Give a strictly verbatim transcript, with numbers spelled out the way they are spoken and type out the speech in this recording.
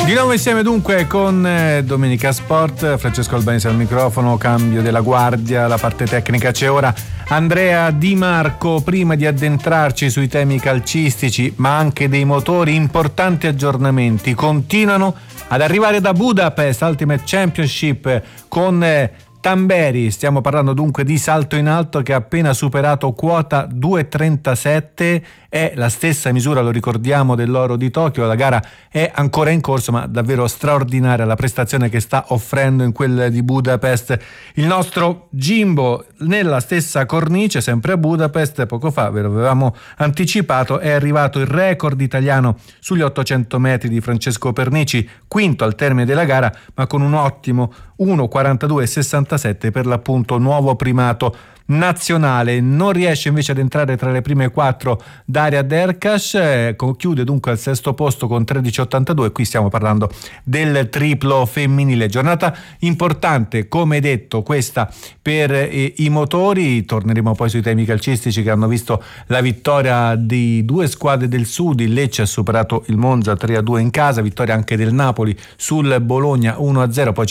Di nuovo insieme dunque con eh, Domenica Sport, Francesco Albanese al microfono, cambio della guardia, la parte tecnica c'è ora Andrea Di Marco. Prima di addentrarci sui temi calcistici ma anche dei motori, importanti aggiornamenti continuano ad arrivare da Budapest Ultimate Championship con eh, Tamberi. Stiamo parlando dunque di salto in alto che ha appena superato quota due virgola trentasette, è la stessa misura, lo ricordiamo, dell'oro di Tokyo. La gara è ancora in corso, ma davvero straordinaria la prestazione che sta offrendo in quel di Budapest il nostro Jimbo. Nella stessa cornice, sempre a Budapest, poco fa ve lo avevamo anticipato, è arrivato il record italiano sugli ottocento metri di Francesco Pernici, quinto al termine della gara, ma con un ottimo uno quarantadue sessantasette, per l'appunto nuovo primato nazionale. Non riesce invece ad entrare tra le prime quattro Daria Derkash, eh, chiude dunque al sesto posto con tredici ottantadue. Qui stiamo parlando del triplo femminile. Giornata importante, come detto, questa per eh, i motori. Torneremo poi sui temi calcistici che hanno visto la vittoria di due squadre del sud. Il Lecce ha superato il Monza tre a due in casa, vittoria anche del Napoli sul Bologna uno a zero, poi